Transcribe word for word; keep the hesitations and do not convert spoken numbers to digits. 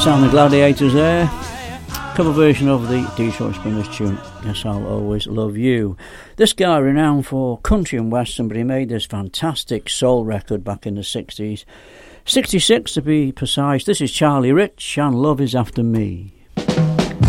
Sound the Gladiators there. Cover version of the Detroit Spinners tune, Yes, I'll Always Love You. This guy, renowned for country and western, but he made this fantastic soul record back in the sixties. sixty-six to be precise. This is Charlie Rich and Love Is After Me.